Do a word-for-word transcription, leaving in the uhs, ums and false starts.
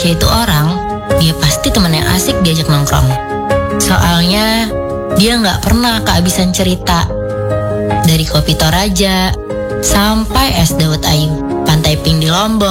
Tasya itu orang, dia pasti teman yang asik diajak nongkrong. Soalnya dia nggak pernah kehabisan cerita. Dari kopi Toraja sampai es Dawet Ayu, Pantai Pink di Lombok.